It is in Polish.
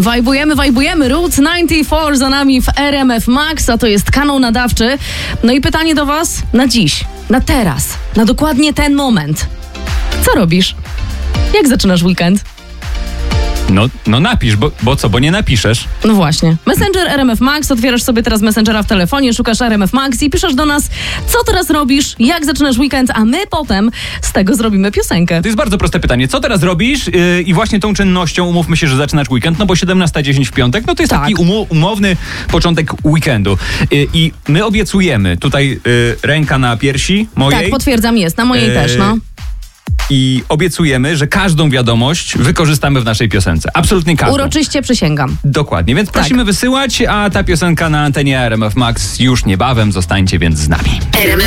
Wajbujemy. Route 94 za nami w RMF Max, a to jest kanał nadawczy. No i pytanie do was na dziś, na teraz, na dokładnie ten moment. Co robisz? Jak zaczynasz weekend? No napisz, bo nie napiszesz? No właśnie. Messenger RMF Max, otwierasz sobie teraz Messengera w telefonie, szukasz RMF Max i piszesz do nas, co teraz robisz, jak zaczynasz weekend, a my potem z tego zrobimy piosenkę. To jest bardzo proste pytanie. Co teraz robisz? I właśnie tą czynnością umówmy się, że zaczynasz weekend, no bo 17:10 w piątek, no to jest taki umowny początek weekendu. I my obiecujemy, tutaj ręka na piersi mojej. Tak, potwierdzam, jest, na mojej też, no. I obiecujemy, że każdą wiadomość wykorzystamy w naszej piosence. Absolutnie każdą. Uroczyście przysięgam. Dokładnie, więc prosimy wysyłać, a ta piosenka na antenie RMF Max już niebawem. Zostańcie więc z nami.